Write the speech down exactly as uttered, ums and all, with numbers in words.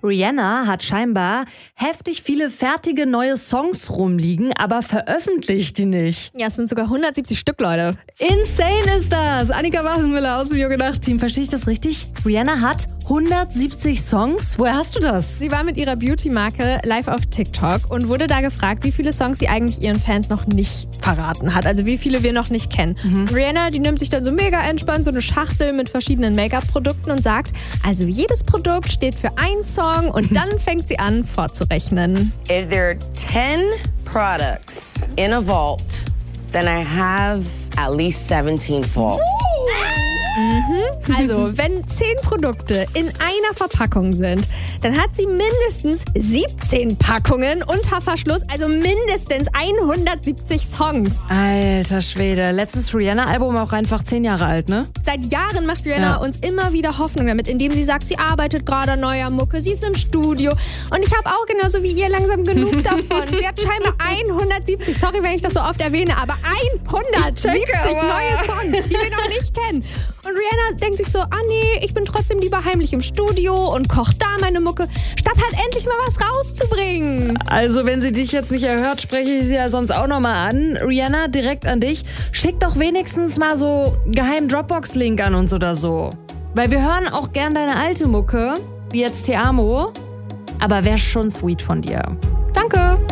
Rihanna hat scheinbar heftig viele fertige neue Songs rumliegen, aber veröffentlicht die nicht. Ja, es sind sogar hundertsiebzig Stück, Leute. Insane ist das! Annika Wasenmüller aus dem Jugend-Team. Verstehe ich das richtig? Rihanna hat hundertsiebzig Songs? Woher hast du das? Sie war mit ihrer Beauty-Marke live auf TikTok und wurde da gefragt, wie viele Songs sie eigentlich ihren Fans noch nicht verraten hat. Also wie viele wir noch nicht kennen. Mhm. Rihanna, die nimmt sich dann so mega entspannt so eine Schachtel mit verschiedenen Make-up-Produkten und sagt, also jedes Produkt steht für einen Song und dann fängt sie an vorzurechnen. If there are ten products in a vault, then I have at least seventeen vaults. Mhm. Also, wenn zehn Produkte in einer Verpackung sind, dann hat sie mindestens siebzehn Packungen unter Verschluss, also mindestens hundertsiebzig Songs. Alter Schwede, letztes Rihanna-Album auch einfach zehn Jahre alt, ne? Seit Jahren macht Rihanna Ja. uns immer wieder Hoffnung damit, indem sie sagt, sie arbeitet gerade an neuer Mucke, sie ist im Studio und ich habe auch genauso wie ihr langsam genug davon. Sie hat scheinbar hundertsiebzig, sorry, wenn ich das so oft erwähne, aber hundertsiebzig neue Songs, die wir noch nicht kennen. Und Rihanna denkt sich so, ah nee, ich bin trotzdem lieber heimlich im Studio und kocht da meine Mucke, statt halt endlich mal was rauszubringen. Also, wenn sie dich jetzt nicht erhört, spreche ich sie ja sonst auch nochmal an. Rihanna, direkt an dich. Schick doch wenigstens mal so geheimen Dropbox-Link an uns oder so. Weil wir hören auch gern deine alte Mucke, wie jetzt Te Amo. Aber wär schon sweet von dir. Danke.